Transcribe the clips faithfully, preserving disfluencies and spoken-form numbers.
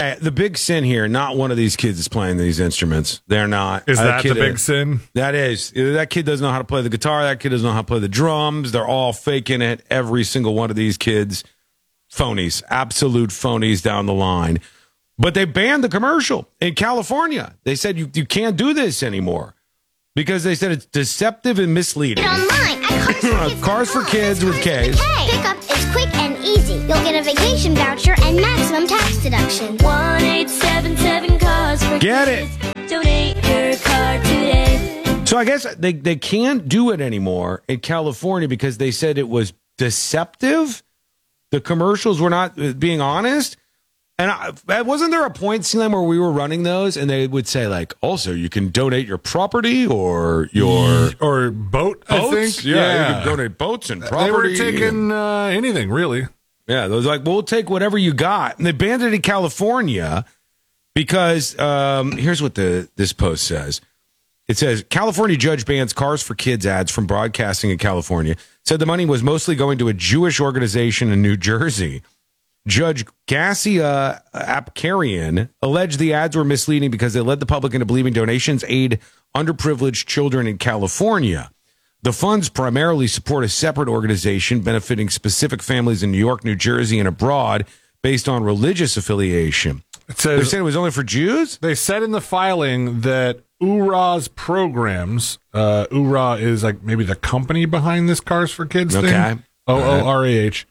Hey, the big sin here, not one of these kids is playing these instruments. They're not. Is that, that the big is, sin? That is. That kid doesn't know how to play the guitar. That kid doesn't know how to play the drums. They're all faking it. Every single one of these kids, phonies, absolute phonies down the line. But they banned the commercial in California. They said you, you can't do this anymore because they said it's deceptive and misleading. Get online at Cars for Kids with K's. Pickup is quick and easy. You'll get a vacation voucher and maximum tax deduction. one eight seven seven cars for Get kids. it. Donate your car today. So I guess they, they can't do it anymore in California because they said it was deceptive. The commercials were not being honest. And I, wasn't there a point, Selim, where we were running those and they would say, like, also, you can donate your property or your... Or boat, boats? I think. Yeah, yeah, you can donate boats and property. They were taking uh, anything, really. Yeah, they was like, we'll take whatever you got. And they banned it in California because um, here's what the this post says. It says, California judge bans Cars for Kids ads from broadcasting in California. Said the money was mostly going to a Jewish organization in New Jersey. Judge Gassia Apkarian alleged the ads were misleading because they led the public into believing donations aid underprivileged children in California. The funds primarily support a separate organization benefiting specific families in New York, New Jersey, and abroad based on religious affiliation. It says, They're saying it was only for Jews? They said in the filing that U R A's programs, uh, U R A is like maybe the company behind this Cars for Kids Okay. thing. O O R A H.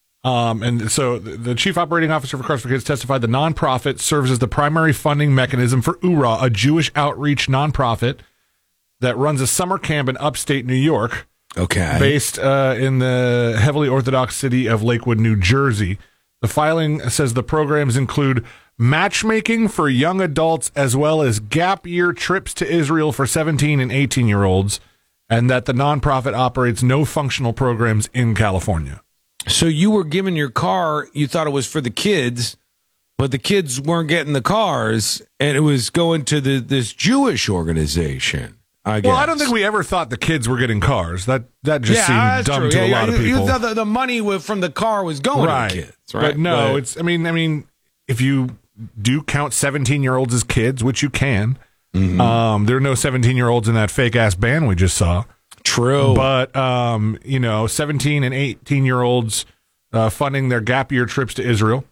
Um, and so the chief operating officer for Cars for Kids testified the nonprofit serves as the primary funding mechanism for U R A, a Jewish outreach nonprofit that runs a summer camp in upstate New York. Okay. Based uh, in the heavily Orthodox city of Lakewood, New Jersey. The filing says the programs include matchmaking for young adults as well as gap year trips to Israel for seventeen and eighteen-year-olds, and that the nonprofit operates no functional programs in California. So you were given your car, you thought it was for the kids, but the kids weren't getting the cars, and it was going to the this Jewish organization, I guess. Well, I don't think we ever thought the kids were getting cars. That that just yeah, seemed that's dumb true. to yeah, a yeah, lot of you, people. You thought the, the money with, from the car was going right. to the kids, right? But no, but, it's. I mean, I mean, if you do count seventeen-year-olds as kids, which you can, mm-hmm. um, there are no seventeen-year-olds in that fake-ass band we just saw. True. But, um, you know, seventeen and eighteen-year-olds uh, funding their gap year trips to Israel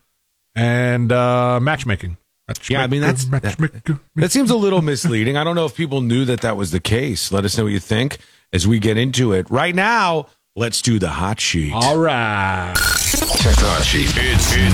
and uh, matchmaking. matchmaking. Yeah, I mean, that's that, that seems a little misleading. I don't know if people knew that that was the case. Let us know what you think as we get into it. Right now, let's do the hot sheet. All right. Check the hot sheet. It's in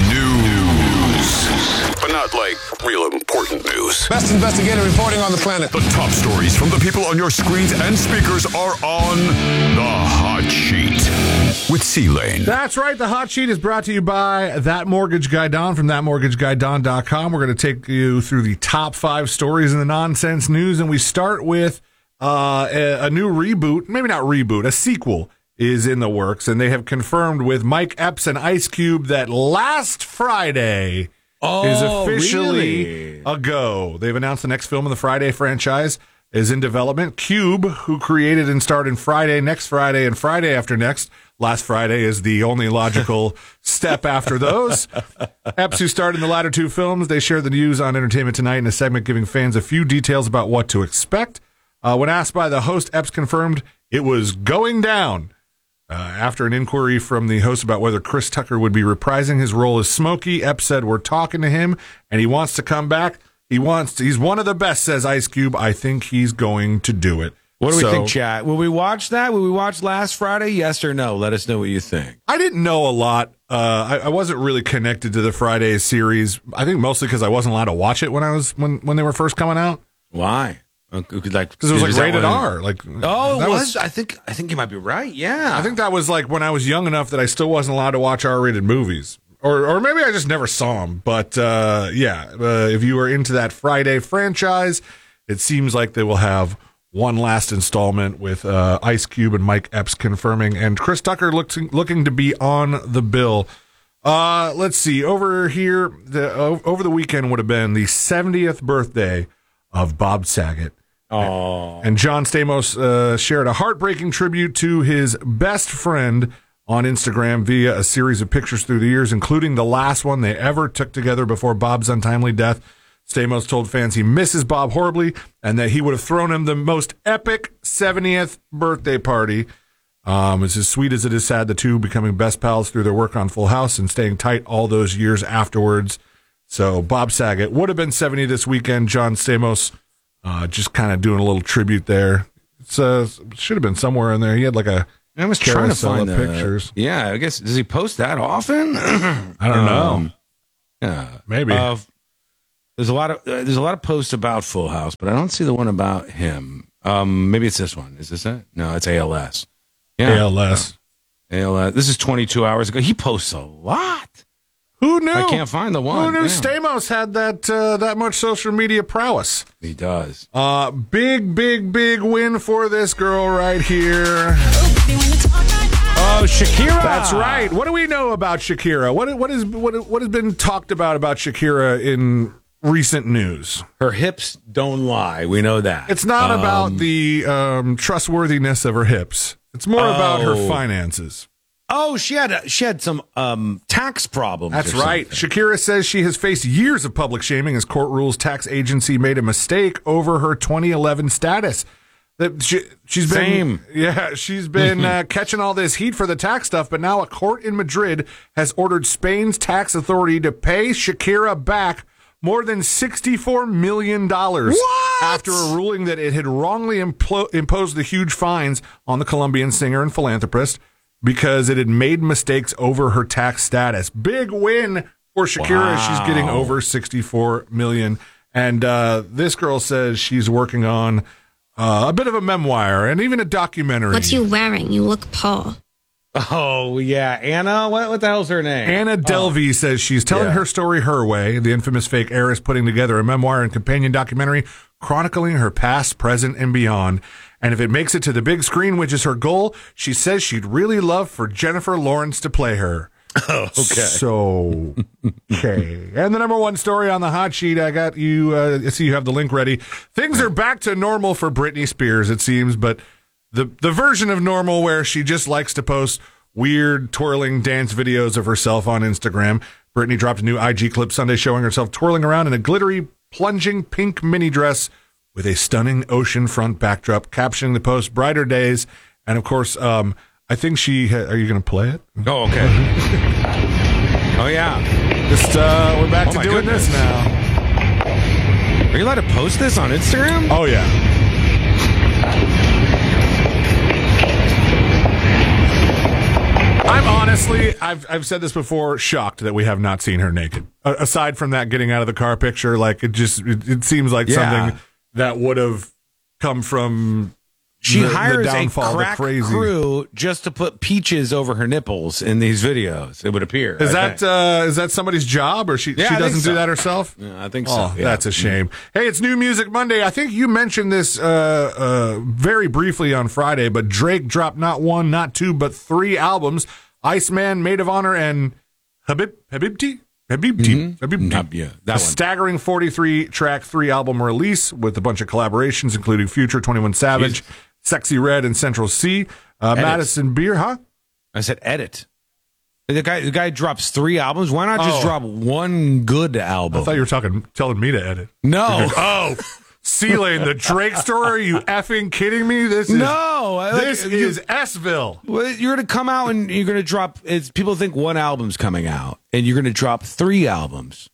news, but not like real important news. Best investigative reporting on the planet. The top stories from the people on your screens and speakers are on the hot sheet with C-Lane. That's right. The hot sheet is brought to you by That Mortgage Guy Don from that mortgage guy don dot com. We're going to take you through the top five stories in the nonsense news, and we start with uh, a, a new reboot, maybe not reboot, a sequel is in the works, and they have confirmed with Mike Epps and Ice Cube that last Friday oh, is officially really? a go. They've announced the next film in the Friday franchise is in development. Cube, who created and starred in Friday, Next Friday, and Friday After Next. Last Friday is the only logical step after those. Epps, who starred in the latter two films, they shared the news on Entertainment Tonight in a segment giving fans a few details about what to expect. Uh, when asked by the host, Epps confirmed it was going down. Uh, after an inquiry from the host about whether Chris Tucker would be reprising his role as Smokey, Epps said, "We're talking to him, and he wants to come back. He wants to, he's one of the best," says Ice Cube. "I think he's going to do it." What do so, we think, chat? Will we watch that? Will we watch last Friday? Yes or no? Let us know what you think. I didn't know a lot. Uh, I, I wasn't really connected to the Friday series. I think mostly because I wasn't allowed to watch it when I was when, when they were first coming out. Why? Like, because it was like is that rated when- R. Like, Oh, that it was? I think I think you might be right. Yeah. I think that was like when I was young enough that I still wasn't allowed to watch R-rated movies. Or or maybe I just never saw them. But, uh, yeah, uh, if you were into that Friday franchise, it seems like they will have one last installment with uh, Ice Cube and Mike Epps confirming. And Chris Tucker looks, looking to be on the bill. Uh, let's see. Over here, the, uh, over the weekend would have been the seventieth birthday of Bob Saget. Oh. And John Stamos uh, shared a heartbreaking tribute to his best friend, on Instagram via a series of pictures through the years, including the last one they ever took together before Bob's untimely death. Stamos told fans he misses Bob horribly and that he would have thrown him the most epic seventieth birthday party. Um, it's as sweet as it is sad, the two becoming best pals through their work on Full House and staying tight all those years afterwards. So Bob Saget would have been seventy this weekend. John Stamos uh, just kind of doing a little tribute there. It's uh, should have been somewhere in there. He had like a I was trying to find the pictures. Yeah, I guess does he post that often? I don't know. Um, yeah, maybe. Uh, there's a lot of uh, there's a lot of posts about Full House, but I don't see the one about him. Um, maybe it's this one. Is this it? No, it's A L S. Yeah, A L S. A L S. This is twenty-two hours ago. He posts a lot. Who knew? I can't find the one. Who knew Yeah. Stamos had that uh, that much social media prowess? He does. Uh, big, big, big win for this girl right here. Oh, Shakira. That's right. What do we know about Shakira? What what is what what has been talked about about Shakira in recent news? Her hips don't lie. We know that. It's not Um, about the um, trustworthiness of her hips. It's more about her Oh. finances. Oh, she had a, she had some um, tax problems. That's or right. something. Shakira says she has faced years of public shaming as court rules tax agency made a mistake over her twenty eleven status. That she, she's been, Same. yeah, she's been uh, catching all this heat for the tax stuff, but now a court in Madrid has ordered Spain's tax authority to pay Shakira back more than sixty-four million dollars after a ruling that it had wrongly implo- imposed the huge fines on the Colombian singer and philanthropist because it had made mistakes over her tax status. Big win for Shakira. Wow. She's getting over sixty-four million dollars. And uh, this girl says she's working on uh, a bit of a memoir and even a documentary. What's you wearing? You look Paul. Oh, yeah. Anna? What, what the hell's her name? Anna Delvey says she's telling Yeah. her story her way. The infamous fake heiress putting together a memoir and companion documentary chronicling her past, present, and beyond. And if it makes it to the big screen, which is her goal, she says she'd really love for Jennifer Lawrence to play her. Oh, okay. So, okay. And the number one story on the hot sheet, I got you, uh, I see you have the link ready. Things are back to normal for Britney Spears, it seems, but the the version of normal where she just likes to post weird twirling dance videos of herself on Instagram. Britney dropped a new I G clip Sunday showing herself twirling around in a glittery, plunging pink mini dress with a stunning oceanfront backdrop, captioning the post "Brighter Days." And of course, um, I think she. Ha- are you going to play it? Oh, okay. Oh, yeah. Just uh, we're back Oh, to my doing goodness. this now. Are you allowed to post this on Instagram? Oh yeah. I'm honestly, I've I've said this before, shocked that we have not seen her naked. A- aside from that getting out of the car picture, like it just it, it seems like Yeah. something that would have come from She the, hires the a downfall, the crack crazy. crew just to put peaches over her nipples in these videos. It would appear. Is I that think. uh, is that somebody's job, or she Yeah, she I think doesn't so. do that herself? Yeah, I think Oh, so. Yeah. that's a shame. Hey, it's New Music Monday. I think you mentioned this uh, uh, very briefly on Friday, but Drake dropped not one, not two, but three albums: Iceman, Maid of Honor, and Habib Habibti. Habibti. Habibti. Hab- yeah, that a one. staggering forty-three track, three album release with a bunch of collaborations, including Future, twenty-one Savage, He's- Sexy Red, and Central C. Uh, Edits. Madison Beer, huh? I said edit. The guy, the guy drops three albums. Why not just Oh. drop one good album? I thought you were talking, telling me to edit. no, Oh, C-Lane, the Drake story? Are you effing kidding me? This is no. I- like, this you- is S-ville. Well, you're going to come out and you're going to drop. It's, people think one album's coming out, and you're going to drop three albums.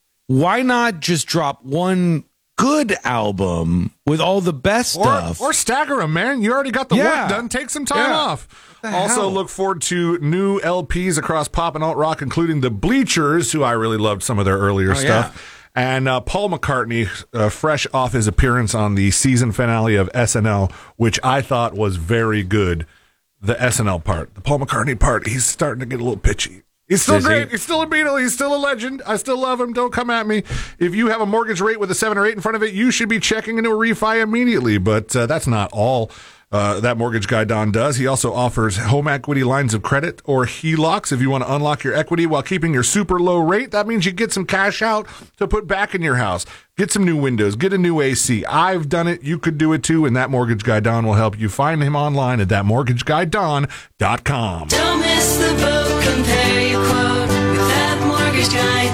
Why not just drop one good album with all the best Or, stuff? or stagger them, man. You already got the Yeah. work done. Take some time Yeah. off. the Also, hell? look forward to new L Ps across pop and alt rock, including the Bleachers, who I really loved some of their earlier Oh, stuff. And uh, Paul McCartney, uh, fresh off his appearance on the season finale of S N L, which I thought was very good. The S N L part, the Paul McCartney part, he's starting to get a little pitchy. He's still Is he? great. He's still a Beatle. He's still a legend. I still love him. Don't come at me. If you have a mortgage rate with a seven or eight in front of it, you should be checking into a refi immediately. But uh, that's not all uh, that mortgage guy Don does. He also offers home equity lines of credit or H E L O Cs if you want to unlock your equity while keeping your super low rate. That means you get some cash out to put back in your house. Get some new windows. Get a new A C. I've done it. You could do it too. And that mortgage guy Don will help you. Find him online at that mortgage guy don dot com. Don't miss miss the boat, compare your quote with that mortgage guy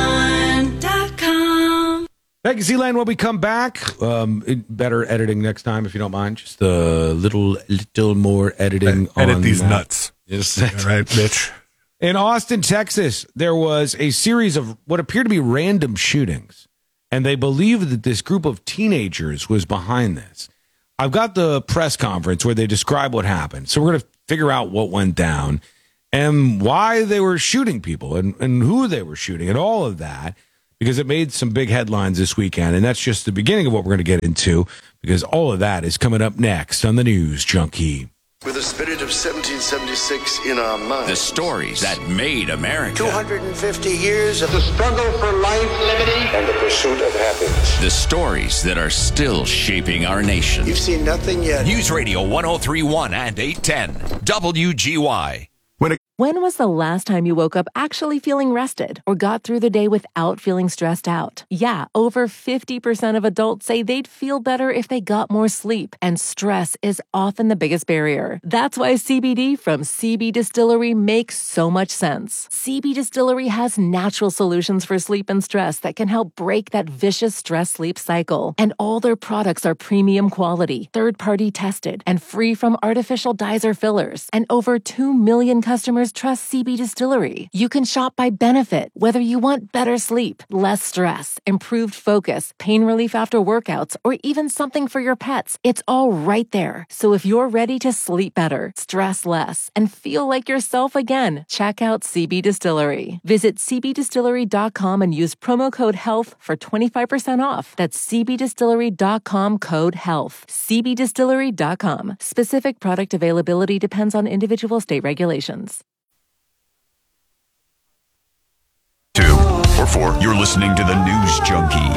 dot com. Thank you, Z-Land. When we come back, um, better editing next time, if you don't mind. Just a little, little more editing. Edit on these that. nuts. Yes. All right, bitch. In Austin, Texas, there was a series of what appeared to be random shootings, and they believe that this group of teenagers was behind this. I've got the press conference where they describe what happened, so we're going to figure out what went down and why they were shooting people and, and who they were shooting and all of that, because it made some big headlines this weekend, and that's just the beginning of what we're going to get into, because all of that is coming up next on the News Junkie. With the spirit of seventeen seventy-six in our minds. The stories that made America. two hundred fifty years of the struggle for life, liberty, and the pursuit of happiness. The stories that are still shaping our nation. You've seen nothing yet. News Radio one oh three point one and eight ten W G Y. When was the last time you woke up actually feeling rested or got through the day without feeling stressed out? Yeah, over fifty percent of adults say they'd feel better if they got more sleep, and stress is often the biggest barrier. That's why C B D from C B Distillery makes so much sense. C B Distillery has natural solutions for sleep and stress that can help break that vicious stress-sleep cycle. And all their products are premium quality, third-party tested, and free from artificial dyes or fillers. And over two million customers trust C B Distillery. You can shop by benefit, whether you want better sleep, less stress, improved focus, pain relief after workouts, or even something for your pets. It's all right there. So if you're ready to sleep better, stress less, and feel like yourself again, check out C B Distillery. Visit C B distillery dot com and use promo code HEALTH for twenty-five percent off. That's C B distillery dot com code HEALTH. C B distillery dot com. Specific product availability depends on individual state regulations. Two or four, you're listening to the News Junkie